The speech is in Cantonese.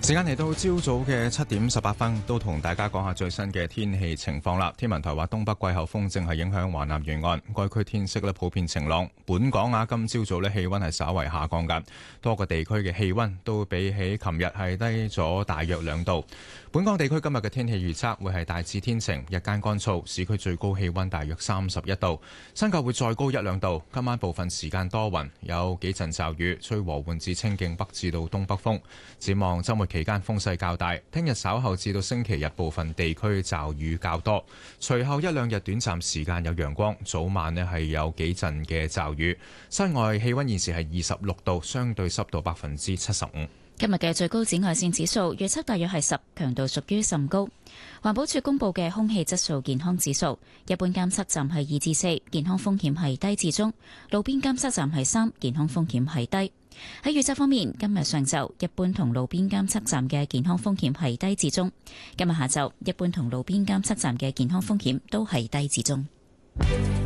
時間嚟到朝早嘅7:18，都同大家講下最新嘅天氣情況啦。天文台話東北季候風正係影響華南沿岸，該區天色普遍晴朗。本港今朝早氣溫係稍為下降㗎，多個地區嘅氣溫都比起琴日係低咗大約2度。本港地區今日嘅天氣預測會係大致天晴，日間乾燥，市區最高氣溫大約31度，新界會再高1-2度。今晚部分時間多雲，有幾陣驟雨，吹和緩至清勁北至到東北風。展望週末期間風勢較大，聽日稍後至到星期日部分地區驟雨較多，隨後1-2日短暫時間有陽光，早晚係有幾陣嘅驟雨。室外氣溫現時係26度，相對濕度75%。 今日嘅最高紫外線指數預測大約係10，強度屬於甚高。環保署公布嘅空氣質素健康指數，一般監測站係2至4，健康風險係低至中；路邊監測站係3，健康風險係低。喺預測方面，今日上晝一般同路邊監測站嘅健康風險係低至中；今日下晝一般同路邊監測站嘅健康風險都係低至中。